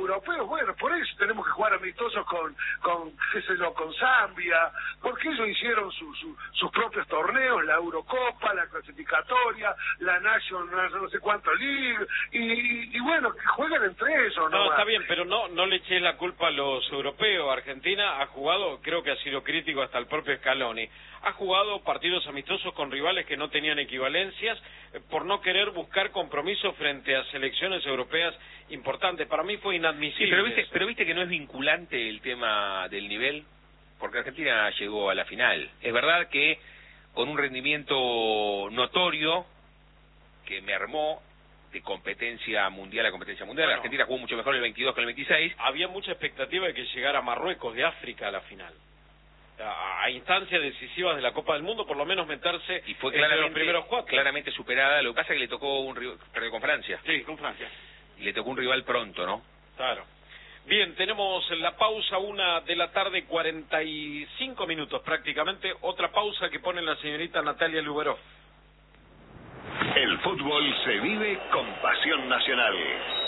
europeos, bueno, por eso tenemos que jugar amistosos con qué sé yo, con Zambia, porque ellos hicieron sus propios torneos, la Eurocopa, la clasificatoria, la National no sé cuánto League, y bueno, que jueguen entre ellos. No, está bien, pero no le eches la culpa a los europeos. Argentina ha jugado, creo que ha sido crítico hasta el propio Scaloni, ha jugado partidos amistosos con rivales que no tenían equivalencias por no querer buscar compromiso frente a selecciones europeas importantes. Para mí fue inadmisible. Sí, pero viste que no es vinculante el tema del nivel, porque Argentina llegó a la final. Es verdad que con un rendimiento notorio que mermó de competencia mundial a competencia mundial. Bueno, Argentina jugó mucho mejor el 22 que el 26. Había mucha expectativa de que llegara Marruecos de África a la final. A instancias decisivas de la Copa del Mundo, por lo menos meterse y fue entre los primeros 4. Claramente superada. Lo que pasa es que le tocó un rival, perdió con Francia. Sí, con Francia. Y le tocó un rival pronto, ¿no? Claro. Bien, tenemos la pausa, 1:45 p.m, prácticamente. Otra pausa que pone la señorita Natalia Luberov. El fútbol se vive con pasión nacional.